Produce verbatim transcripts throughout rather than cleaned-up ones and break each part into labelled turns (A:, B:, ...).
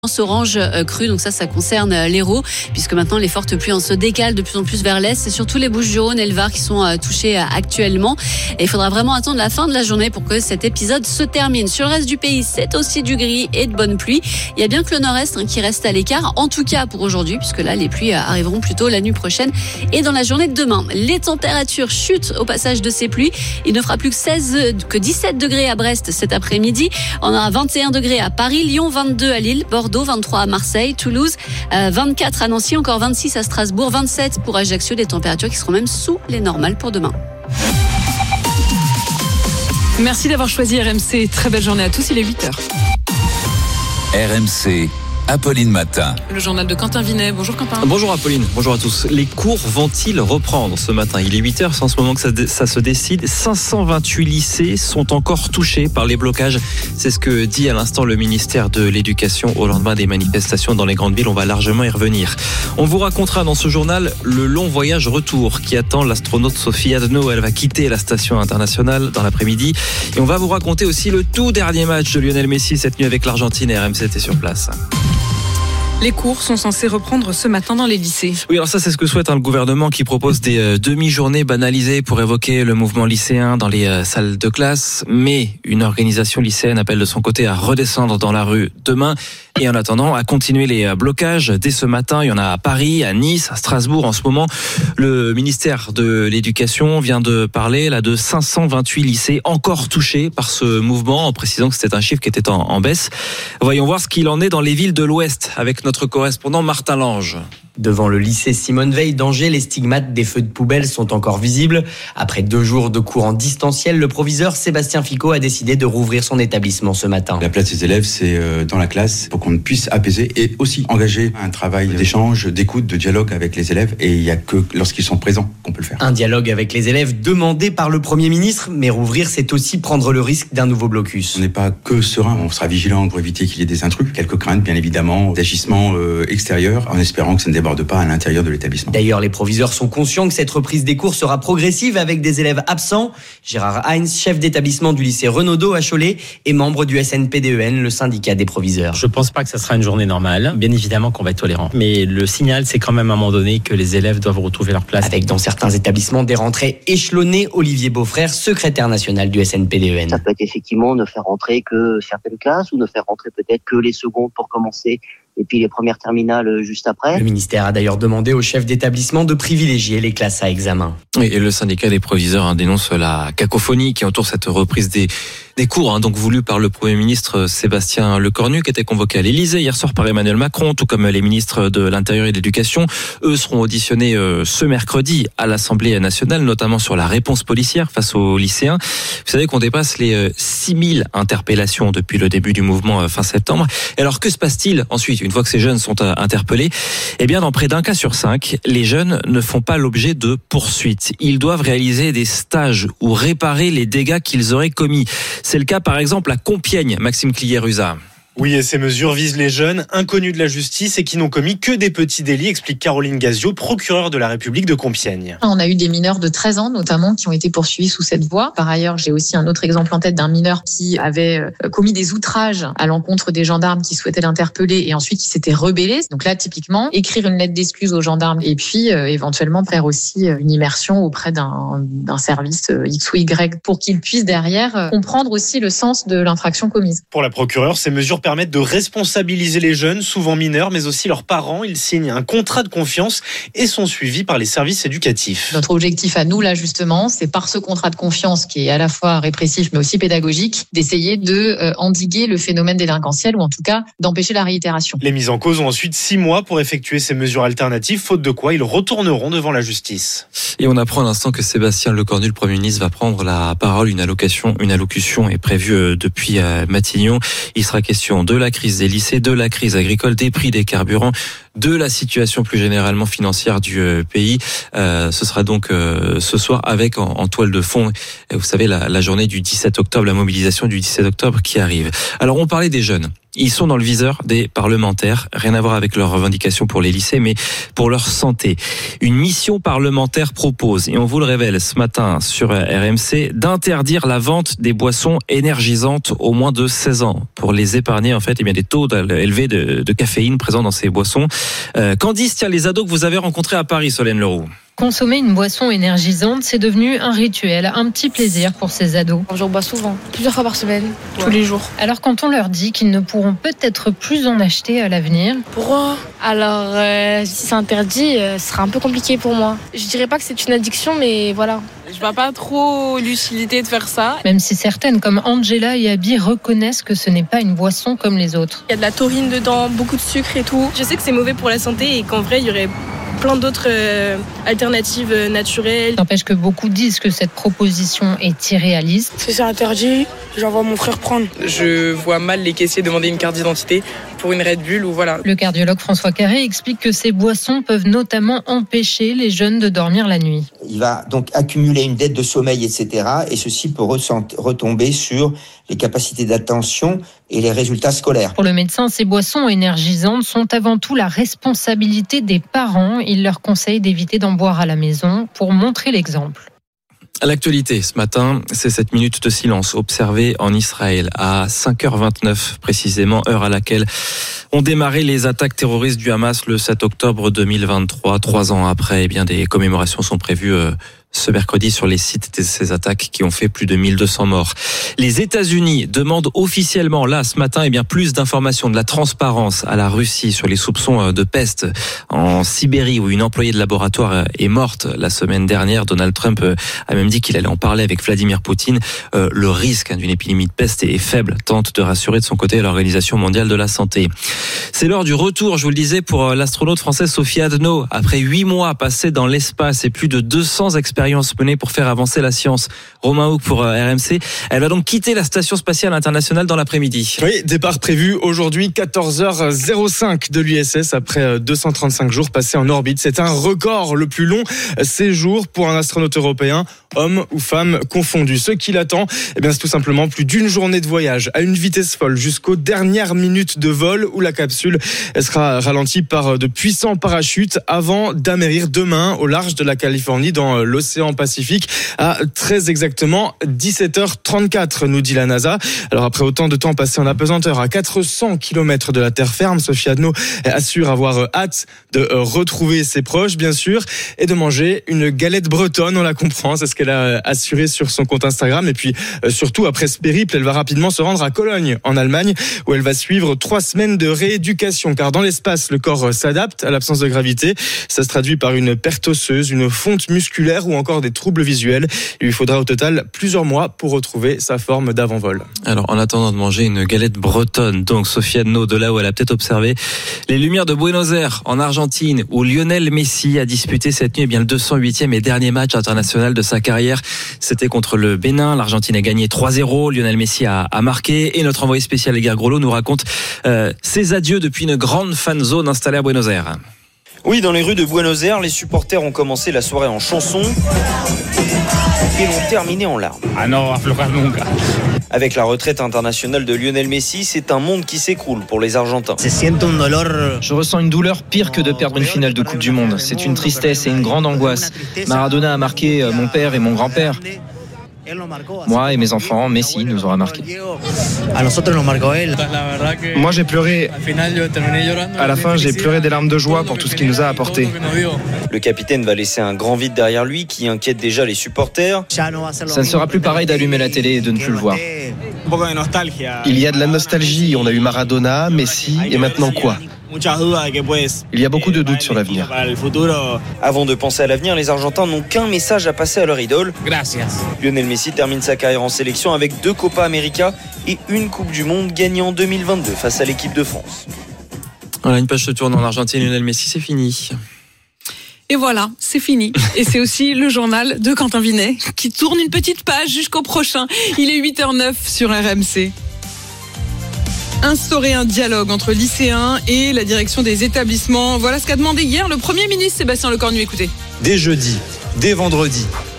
A: Orange euh, cru, donc ça, ça concerne euh, l'Hérault, puisque maintenant les fortes pluies se décalent de plus en plus vers l'est. C'est surtout les Bouches-du-Rhône et le Var qui sont euh, touchés euh, actuellement. Et il faudra vraiment attendre la fin de la journée pour que cet épisode se termine. Sur le reste du pays, c'est aussi du gris et de bonnes pluies. Il y a bien que le nord-est hein, qui reste à l'écart, en tout cas pour aujourd'hui, puisque là, les pluies euh, arriveront plutôt la nuit prochaine et dans la journée de demain. Les températures chutent au passage de ces pluies. Il ne fera plus que seize, que dix-sept degrés à Brest cet après-midi. On aura vingt et un degrés à Paris, Lyon vingt-deux à Lille, Bordeaux vingt-trois à Marseille, Toulouse euh, vingt-quatre à Nancy, encore vingt-six à Strasbourg, vingt-sept pour Ajaccio, des températures qui seront même sous les normales pour demain.
B: Merci d'avoir choisi R M C. Très belle journée à tous, il est huit heures.
C: R M C, Apolline Matin.
B: Le journal de Quentin Vinet. Bonjour Quentin.
D: Bonjour Apolline, bonjour à tous. Les cours vont-ils reprendre ce matin ? Il est huit heures, c'est en ce moment que ça, ça se décide. cinq cent vingt-huit lycées sont encore touchés par les blocages. C'est ce que dit à l'instant le ministère de l'Éducation au lendemain des manifestations dans les grandes villes. On va largement y revenir. On vous racontera dans ce journal le long voyage retour qui attend l'astronaute Sophie Adno. Elle va quitter la station internationale dans l'après-midi. Et on va vous raconter aussi le tout dernier match de Lionel Messi cette nuit avec l'Argentine. R M C était sur place.
B: Les cours sont censés reprendre ce matin dans les lycées.
D: Oui, alors ça, c'est ce que souhaite hein, le gouvernement qui propose des euh, demi-journées banalisées pour évoquer le mouvement lycéen dans les euh, salles de classe. Mais une organisation lycéenne appelle de son côté à redescendre dans la rue demain. Et en attendant, à continuer les euh, blocages. Dès ce matin, il y en a à Paris, à Nice, à Strasbourg. En ce moment, le ministère de l'Éducation vient de parler là de cinq cent vingt-huit lycées encore touchés par ce mouvement, en précisant que c'était un chiffre qui était en, en baisse. Voyons voir ce qu'il en est dans les villes de l'Ouest avec notre Notre correspondant Martin Lange.
E: Devant le lycée Simone Veil d'Angers, les stigmates des feux de poubelle sont encore visibles. Après deux jours de cours en distanciel, le proviseur Sébastien Ficot a décidé de rouvrir son établissement ce matin.
F: La place des élèves, c'est dans la classe pour qu'on puisse apaiser et aussi engager un travail d'échange, d'écoute, de dialogue avec les élèves. Et il n'y a que lorsqu'ils sont présents qu'on peut le faire.
E: Un dialogue avec les élèves demandé par le Premier ministre, mais rouvrir, c'est aussi prendre le risque d'un nouveau blocus.
F: On n'est pas que serein, on sera vigilant pour éviter qu'il y ait des intrus. Quelques craintes, bien évidemment, d'agissements euh, extérieurs, en espérant que ça ne déborde pas à l'intérieur de l'établissement.
E: D'ailleurs, les proviseurs sont conscients que cette reprise des cours sera progressive avec des élèves absents. Gérard Heinz, chef d'établissement du lycée Renaudot à Cholet et membre du S N P D E N, le syndicat des proviseurs.
G: Je pense pas que ça sera une journée normale. Bien évidemment qu'on va être tolérant. Mais le signal, c'est quand même à un moment donné que les élèves doivent retrouver leur place.
E: Avec dans certains établissements des rentrées échelonnées, Olivier Beaufrère, secrétaire national du S N P D E N.
H: Ça peut être effectivement ne faire rentrer que certaines classes ou ne faire rentrer peut-être que les secondes pour commencer et puis les premières terminales juste après.
E: Le ministère a d'ailleurs demandé aux chefs d'établissement de privilégier les classes à examen.
D: Et le syndicat des proviseurs hein, dénonce la cacophonie qui entoure cette reprise des, des cours, hein, donc voulue par le Premier ministre Sébastien Lecornu, qui était convoqué à l'Élysée hier soir par Emmanuel Macron, tout comme les ministres de l'Intérieur et de l'Éducation. Eux seront auditionnés euh, ce mercredi à l'Assemblée nationale, notamment sur la réponse policière face aux lycéens. Vous savez qu'on dépasse les euh, six mille interpellations depuis le début du mouvement euh, fin septembre. Et alors que se passe-t-il ensuite, une fois que ces jeunes sont euh, interpellés ? Eh bien, dans près d'un cas sur cinq, les jeunes ne font pas l'objet de poursuites. Ils doivent réaliser des stages ou réparer les dégâts qu'ils auraient commis. C'est le cas par exemple à Compiègne, Maxime Clier-Ruza.
I: Oui, et ces mesures visent les jeunes inconnus de la justice et qui n'ont commis que des petits délits, explique Caroline Gazio, procureure de la République de Compiègne.
J: On a eu des mineurs de treize ans notamment qui ont été poursuivis sous cette voie. Par ailleurs, j'ai aussi un autre exemple en tête d'un mineur qui avait commis des outrages à l'encontre des gendarmes qui souhaitaient l'interpeller et ensuite qui s'était rebellé. Donc là, typiquement, écrire une lettre d'excuse aux gendarmes et puis euh, éventuellement faire aussi une immersion auprès d'un, d'un service X ou Y pour qu'ils puissent derrière comprendre aussi le sens de l'infraction commise.
I: Pour la procureure, ces mesures permettent de responsabiliser les jeunes, souvent mineurs, mais aussi leurs parents. Ils signent un contrat de confiance et sont suivis par les services éducatifs.
J: Notre objectif à nous, là, justement, c'est par ce contrat de confiance qui est à la fois répressif, mais aussi pédagogique, d'essayer de euh, endiguer le phénomène délinquentiel ou en tout cas d'empêcher la réitération.
I: Les mises en cause ont ensuite six mois pour effectuer ces mesures alternatives, faute de quoi ils retourneront devant la justice.
D: Et on apprend à l'instant que Sébastien Lecornu, le Premier ministre, va prendre la parole. Une allocation, une allocution est prévue depuis Matignon. Il sera question de la crise des lycées, de la crise agricole, des prix des carburants, de la situation plus généralement financière du euh, pays. Euh, ce sera donc euh, ce soir avec en, en toile de fond, vous savez, la, la journée du dix-sept octobre, la mobilisation du dix-sept octobre qui arrive. Alors on parlait des jeunes. Ils sont dans le viseur des parlementaires. Rien à voir avec leurs revendications pour les lycées, mais pour leur santé. Une mission parlementaire propose, et on vous le révèle ce matin sur R M C, d'interdire la vente des boissons énergisantes aux moins de seize ans. Pour les épargner, en fait, eh bien, des taux élevés de, de caféine présents dans ces boissons. Euh, qu'en disent, tiens, les ados que vous avez rencontrés à Paris, Solène Leroux?
K: Consommer une boisson énergisante, c'est devenu un rituel, un petit plaisir pour ces ados.
L: J'en bois souvent, plusieurs fois par semaine, tous les jours.
K: Alors quand on leur dit qu'ils ne pourront peut-être plus en acheter à l'avenir...
L: Pourquoi ? Alors, euh, si c'est interdit, euh, ce sera un peu compliqué pour moi. Je dirais pas que c'est une addiction, mais voilà.
M: Je vois pas trop l'utilité de faire ça.
K: Même si certaines, comme Angela et Abby, reconnaissent que ce n'est pas une boisson comme les autres.
M: Il y a de la taurine dedans, beaucoup de sucre et tout. Je sais que c'est mauvais pour la santé et qu'en vrai, il y aurait plein d'autres euh, alternatives euh, naturelles.
K: N'empêche que beaucoup disent que cette proposition est irréaliste.
L: Si c'est interdit, j'envoie mon frère prendre.
M: Je vois mal les caissiers demander une carte d'identité pour une Red Bull ou voilà.
K: Le cardiologue François Carré explique que ces boissons peuvent notamment empêcher les jeunes de dormir la nuit.
N: Il va donc accumuler une dette de sommeil, et cetera. Et ceci peut retomber sur les capacités d'attention et les résultats scolaires.
K: Pour le médecin, ces boissons énergisantes sont avant tout la responsabilité des parents. Il leur conseille d'éviter d'en boire à la maison pour montrer l'exemple.
D: À l'actualité, ce matin, c'est cette minute de silence observée en Israël à cinq heures vingt-neuf précisément, heure à laquelle ont démarré les attaques terroristes du Hamas le sept octobre deux mille vingt-trois. Trois ans après, eh bien, des commémorations sont prévues euh, ce mercredi sur les sites de ces attaques qui ont fait plus de mille deux cents morts. Les États-Unis demandent officiellement, là, ce matin, eh bien, plus d'informations, de la transparence à la Russie sur les soupçons de peste en Sibérie où une employée de laboratoire est morte la semaine dernière. Donald Trump a même dit qu'il allait en parler avec Vladimir Poutine. Euh, le risque d'une épidémie de peste est faible, tente de rassurer de son côté l'Organisation mondiale de la santé. C'est l'heure du retour, je vous le disais, pour l'astronaute française Sophie Adno. Après huit mois passés dans l'espace et plus de deux cents expériences menées pour faire avancer la science. Romain Houck pour R M C. Elle va donc quitter la Station spatiale internationale dans l'après-midi.
O: Oui, départ prévu aujourd'hui quatorze heures cinq de l'U S S après deux cent trente-cinq jours passés en orbite. C'est un record, le plus long séjour pour un astronaute européen, homme ou femme confondus. Ce qui l'attend, eh bien, c'est tout simplement plus d'une journée de voyage à une vitesse folle jusqu'aux dernières minutes de vol où la capsule sera ralentie par de puissants parachutes avant d'amérir demain au large de la Californie dans l'océan Pacifique à très exactement dix-sept heures trente-quatre, nous dit la NASA. Alors après autant de temps passé en apesanteur à quatre cents kilomètres de la terre ferme, Sophie Adno assure avoir hâte de retrouver ses proches, bien sûr, et de manger une galette bretonne, on la comprend, c'est ce qu'elle a assuré sur son compte Instagram. Et puis surtout, après ce périple, elle va rapidement se rendre à Cologne, en Allemagne, où elle va suivre trois semaines de rééducation, car dans l'espace, le corps s'adapte à l'absence de gravité. Ça se traduit par une perte osseuse, une fonte musculaire ou encore des troubles visuels. Il lui faudra au total plusieurs mois pour retrouver sa forme d'avant-vol.
D: Alors, en attendant de manger une galette bretonne, donc Sophie Adno, de là où elle a peut-être observé les lumières de Buenos Aires, en Argentine, où Lionel Messi a disputé cette nuit eh bien, le deux cent huitième et dernier match international de sa carrière. C'était contre le Bénin. L'Argentine a gagné trois zéro. Lionel Messi a, a marqué. Et notre envoyé spécial, Edgar Grolot, nous raconte euh, ses adieux depuis une grande fan zone installée à Buenos Aires.
P: Oui, dans les rues de Buenos Aires, les supporters ont commencé la soirée en chansons et l'ont terminé en larmes.
Q: Ah non, aflojar nunca.
P: Avec la retraite internationale de Lionel Messi, c'est un monde qui s'écroule pour les Argentins.
R: Je ressens une douleur pire que de perdre une finale de Coupe du Monde. C'est une tristesse et une grande angoisse. Maradona a marqué mon père et mon grand-père. Moi et mes enfants, Messi nous aura marqué.
S: Moi j'ai pleuré. À la fin, j'ai pleuré des larmes de joie pour tout ce qu'il nous a apporté.
P: Le capitaine va laisser un grand vide derrière lui qui inquiète déjà les supporters.
R: Ça ne sera plus pareil d'allumer la télé et de ne plus le voir.
S: Il y a de la nostalgie. On a eu Maradona, Messi et maintenant quoi ? Il y a beaucoup de doutes sur l'avenir.
P: Avant de penser à l'avenir, les Argentins n'ont qu'un message à passer à leur idole. Lionel Messi termine sa carrière en sélection avec deux Copa América et une Coupe du Monde gagnée en deux mille vingt-deux face à l'équipe de France.
D: Voilà, une page se tourne en Argentine. Lionel Messi, c'est fini.
B: Et voilà, c'est fini. Et c'est aussi le journal de Quentin Vinet qui tourne une petite page jusqu'au prochain. Il est huit heures neuf sur R M C. Instaurer un dialogue entre lycéens et la direction des établissements. Voilà ce qu'a demandé hier le Premier ministre Sébastien Lecornu. Écoutez.
T: Dès jeudi, dès vendredi,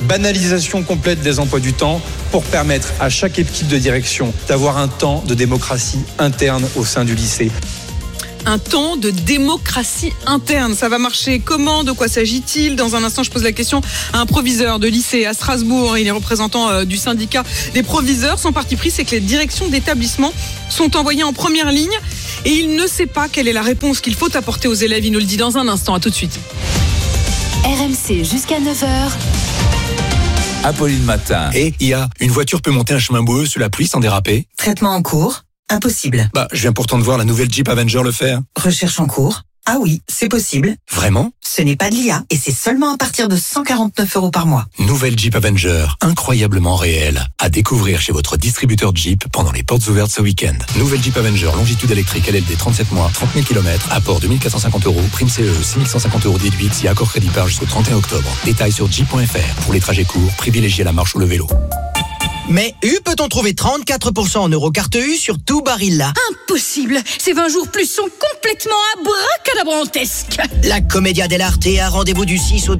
Q: banalisation complète des emplois du temps pour permettre à chaque équipe de direction d'avoir un temps de démocratie interne au sein du lycée.
B: Un temps de démocratie interne. Ça va marcher comment? De quoi s'agit-il? Dans un instant, je pose la question à un proviseur de lycée à Strasbourg. Il est représentant du syndicat des proviseurs. Son parti pris, c'est que les directions d'établissement sont envoyées en première ligne et il ne sait pas quelle est la réponse qu'il faut apporter aux élèves. Il nous le dit dans un instant. À tout de suite.
T: R M C jusqu'à neuf heures.
C: Apolline Matin.
U: Et I A, une voiture peut monter un chemin boueux sous la pluie sans déraper?
V: Traitement en cours. Impossible.
U: Bah, je viens pourtant de voir la nouvelle Jeep Avenger le faire.
V: Recherche en cours. Ah oui, c'est possible.
U: Vraiment?
V: Ce n'est pas de l'I A et c'est seulement à partir de cent quarante-neuf euros par mois.
U: Nouvelle Jeep Avenger, incroyablement réelle. À découvrir chez votre distributeur Jeep pendant les portes ouvertes ce week-end. Nouvelle Jeep Avenger, longitude électrique L L D trente-sept mois, trente mille kilomètres, apport deux mille quatre cent cinquante euros, prime C E, six mille cent cinquante euros déduite si accord crédit par jusqu'au trente et un octobre. Détails sur jeep point f r. Pour les trajets courts, privilégiez la marche ou le vélo.
W: Mais U peut-on trouver trente-quatre pour cent en Eurocarte U sur tout Barilla?
X: Impossible. Ces vingt jours plus sont complètement abracadabrantesques.
W: La Commedia dell'Arte a rendez-vous du six au